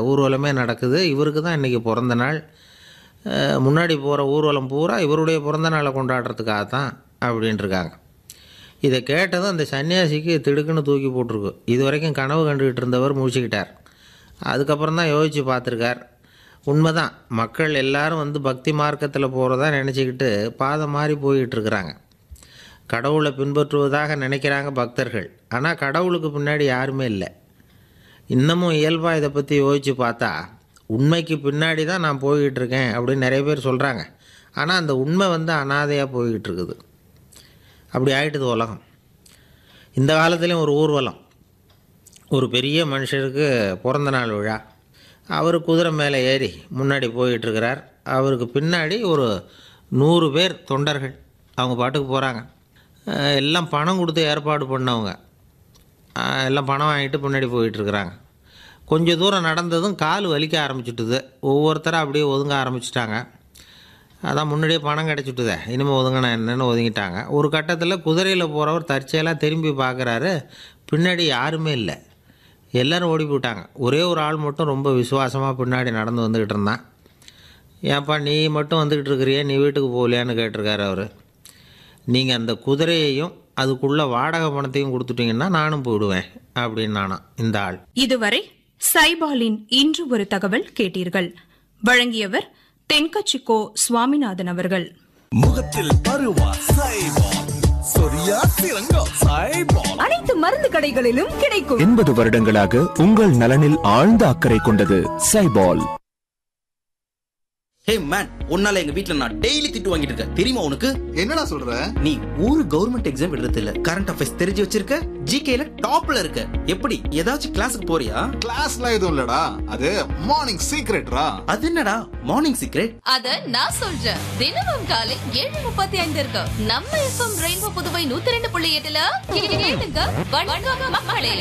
ஊர்வலமே நடக்குது. இவருக்கு தான் இன்றைக்கி பிறந்த நாள். முன்னாடி போகிற ஊர்வலம் பூரா இவருடைய பிறந்த நாளை கொண்டாடுறதுக்காக தான் அப்படின்ட்டுருக்காங்க. இதை கேட்டதும் அந்த சன்னியாசிக்கு திடுக்குன்னு தூக்கி போட்டிருக்கு. இது வரைக்கும் கனவு கண்டுக்கிட்டு இருந்தவர் முழிச்சுக்கிட்டார். அதுக்கப்புறம் தான் யோசித்து பார்த்துருக்கார். உண்மைதான், மக்கள் எல்லாரும் பக்தி மார்க்கத்தில் போகிறதா நினச்சிக்கிட்டு பாதம் மாறி போய்கிட்டுருக்குறாங்க. கடவுளை பின்பற்றுவதாக நினைக்கிறாங்க பக்தர்கள். ஆனால் கடவுளுக்கு பின்னாடி யாருமே இல்லை. இன்னமும் இயல்பாக இதை பற்றி யோசித்து பார்த்தா உண்மைக்கு பின்னாடி தான் நான் போய்கிட்டு இருக்கேன் அப்படின்னு நிறைய பேர் சொல்கிறாங்க. ஆனால் அந்த உண்மை அனாதையாக போய்கிட்டு இருக்குது. அப்படி ஆகிட்டுது உலகம். இந்த காலத்துலேயும் ஒரு ஊர்வலம். ஒரு பெரிய மனுஷருக்கு பிறந்த நாள் விழா. அவர் குதிரை மேலே ஏறி முன்னாடி போயிட்டுருக்கிறார். அவருக்கு பின்னாடி ஒரு 100 பேர் தொண்டர்கள் அவங்க பாட்டுக்கு போகிறாங்க. எல்லாம் பணம் கொடுத்து ஏற்பாடு பண்ணவங்க. எல்லாம் பணம் வாங்கிட்டு பின்னாடி போயிட்டுருக்குறாங்க. கொஞ்சம் தூரம் நடந்ததும் கால் வலிக்க ஆரம்பிச்சுட்டுது. ஒவ்வொருத்தராக அப்படியே ஒதுங்க ஆரம்பிச்சிட்டாங்க. அதான் முன்னாடியே பணம் கிடச்சிட்டுதே, இனிமேல் ஒதுங்கினா என்னென்னு ஒதுங்கிட்டாங்க. ஒரு கட்டத்தில் குதிரையில் போகிறவர் தற்செயலாக திரும்பி பார்க்குறாரு. பின்னாடி யாருமே இல்லை, எல்லோரும் ஓடி போயிட்டாங்க. ஒரே ஒரு ஆள் மட்டும் ரொம்ப விசுவாசமாக பின்னாடி நடந்து வந்துக்கிட்டு இருந்தான். ஏன்ப்பா நீ மட்டும் வந்துக்கிட்டு இருக்கிறியே, நீ வீட்டுக்கு போகலையான்னு கேட்டிருக்காரு அவர். நீங்கள் அந்த குதிரையையும் அதுக்குள்ள வாடகை பணத்தையும் கொடுத்துட்டீங்கன்னா நானும் போயிடுவேன் அப்படின்னு நானா இந்த ஆள். இதுவரை சைபாலின் இன்று ஒரு தகவல் கேட்டீர்கள். வழங்கியவர் தென்கட்சிக்கோ சுவாமிநாதன் அவர்கள். முகத்தில் பருவா சைபால், சொரியா சிறங்கா சைபால். அனைத்து மருந்து கடைகளிலும் கிடைக்கும். 80 வருடங்களாக உங்கள் நலனில் ஆழ்ந்த அக்கறை கொண்டது சைபால். ஹே மேன், உன்னால எங்க வீட்ல நான் டெய்லி திட்டு வாங்கிட்டு இருக்கேன், தெரியுமா உனக்கு? என்னடா சொல்ற? நீ ஒரு கவர்மெண்ட் எக்ஸாம் எழுதுறது இல்ல, கரண்ட் அஃபேர்ஸ் தெரிஞ்சு வச்சிருக்க, ஜிகேல டாப்ல இருக்க. எப்படி ஏதாச்சும் கிளாஸுக்கு போறியா? கிளாஸ்ல எதுவும் இல்லடா, அது மார்னிங் சீக்ரெட்ரா. அது என்னடா மார்னிங் சீக்ரெட்? அத நான் சொல்றேன். தினமும் காலை 7:35 இருக்கு நம்ம எஃப்எம் ரெயின்போ புதுவை 102.8ல கேளுங்க. வணக்கம் மக்களே.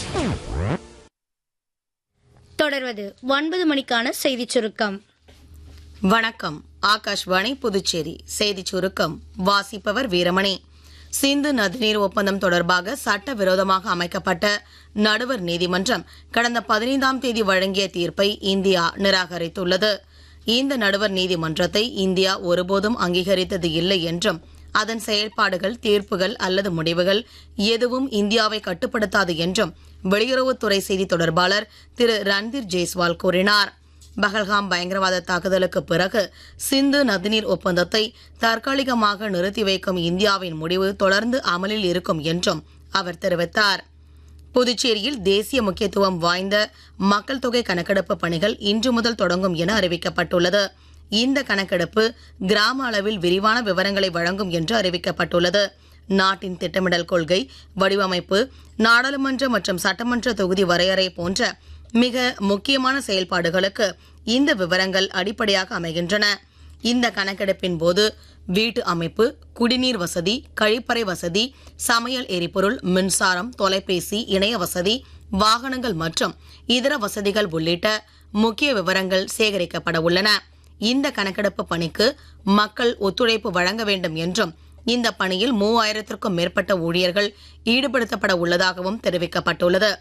தொடர்வது 9 மணிக்கான செய்தி சுருக்கம். வணக்கம். ஆகாஷ்வாணி புதுச்சேரி செய்தி சுருக்கம் வாசிப்பவர் வீரமணி. சிந்து நதிநீர் ஒப்பந்தம் தொடர்பாக சட்டவிரோதமாக அமைக்கப்பட்ட நடுவர் நீதிமன்றம் கடந்த 15ஆம் தேதி வழங்கிய தீர்ப்பை இந்தியா நிராகரித்துள்ளது. இந்த நடுவர் நீதிமன்றத்தை இந்தியா ஒருபோதும் அங்கீகரித்தது இல்லை என்றும் அதன் செயல்பாடுகள், தீர்ப்புகள் அல்லது முடிவுகள் எதுவும் இந்தியாவை கட்டுப்படுத்தாது என்றும் வெளியுறவுத்துறை செய்தி தொடர்பாளர் திரு ரன்தீர் ஜெய்ஸ்வால் கூறினார். பஹல்காம் பயங்கரவாத தாக்குதலுக்கு பிறகு சிந்து நதிநீர் ஒப்பந்தத்தை தற்காலிகமாக நிறுத்தி வைக்கும் இந்தியாவின் முடிவு தொடர்ந்து அமலில் இருக்கும் என்றும் அவர் தெரிவித்தார். புதுச்சேரியில் தேசிய முக்கியத்துவம் வாய்ந்த மக்கள் தொகை கணக்கெடுப்பு பணிகள் இன்று முதல் தொடங்கும் என அறிவிக்கப்பட்டுள்ளது. இந்த கணக்கெடுப்பு கிராம அளவில் விரிவான விவரங்களை வழங்கும் என்று அறிவிக்கப்பட்டுள்ளது. நாட்டின் திட்டமிடல் கொள்கை, வடிவமைப்பு, நாடாளுமன்ற மற்றும் சட்டமன்ற தொகுதி வரையறை போன்ற மிக முக்கியமான செயல்பாடுகளுக்கு இந்த விவரங்கள் அடிப்படையாக அமைகின்றன. இந்த கணக்கெடுப்பின் போது வீட்டு அமைப்பு, குடிநீர் வசதி, கழிப்பறை வசதி, சமையல் எரிபொருள், மின்சாரம், தொலைபேசி, இணைய வசதி, வாகனங்கள் மற்றும் இதர வசதிகள் உள்ளிட்ட முக்கிய விவரங்கள் சேகரிக்கப்பட உள்ளன. இந்த கணக்கெடுப்பு பணிக்கு மக்கள் ஒத்துழைப்பு வழங்க வேண்டும் என்றும் இந்த பணியில் 3000க்கும் மேற்பட்ட ஊழியர்கள் ஈடுபடுத்தப்பட உள்ளதாகவும் தெரிவிக்கப்பட்டுள்ளது.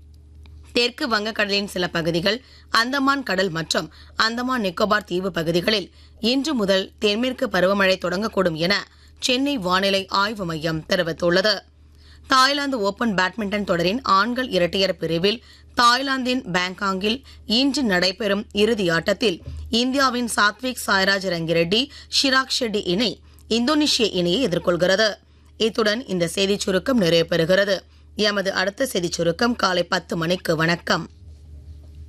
தெற்கு வங்கக்கடலின் சில பகுதிகள், அந்தமான் கடல் மற்றும் அந்தமான் நிக்கோபார் தீவு பகுதிகளில் இன்று முதல் தென்மேற்கு பருவமழை தொடங்கக்கூடும் என சென்னை வானிலை ஆய்வு மையம் தெரிவித்துள்ளது. தாய்லாந்து ஓபன் பேட்மிண்டன் தொடரின் ஆண்கள் இரட்டையர் பிரிவில் தாய்லாந்தின் பாங்காங்கில் இன்று நடைபெறும் இறுதி ஆட்டத்தில் இந்தியாவின் சாத்விக் சாய்ராஜ் ரங்கிரெட்டி, ஷிராக் ஷெட்டி இணை இந்தோனேஷிய இணையை எதிர்கொள்கிறது. இத்துடன் இந்த செய்திச் சுருக்கம் நிறைவு பெறுகிறது. எமது அடுத்த செய்திச் சுருக்கம் காலை 10 மணிக்கு. வணக்கம்.